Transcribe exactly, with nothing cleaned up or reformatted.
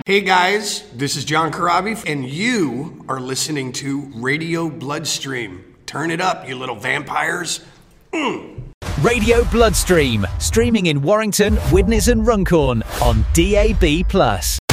Hey guys, this is John Corabi, and you are listening to Radio Bloodstream. Turn it up, you little vampires. Mm. Radio Bloodstream, streaming in Warrington, Widnes and Runcorn on D A B plus.